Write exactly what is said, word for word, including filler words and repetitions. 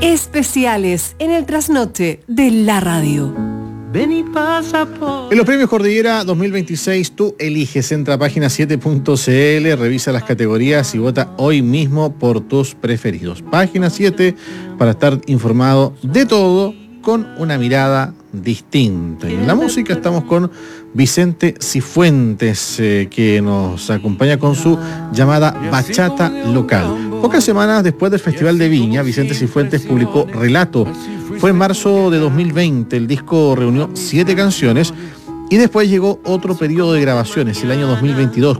Especiales en el trasnoche de la radio. Ven y pasa por... En los premios Cordillera dos mil veintiséis tú eliges, entra a página siete punto c l, revisa las categorías y vota hoy mismo por tus preferidos. Página siete para estar informado de todo con una mirada distinta. Y en la música estamos con Vicente Cifuentes, eh, que nos acompaña con su llamada Bachata Local. Pocas semanas después del Festival de Viña, Vicente Cifuentes publicó Relato. Fue en marzo de dos mil veinte, el disco reunió siete canciones y después llegó otro periodo de grabaciones, el año dos mil veintidós,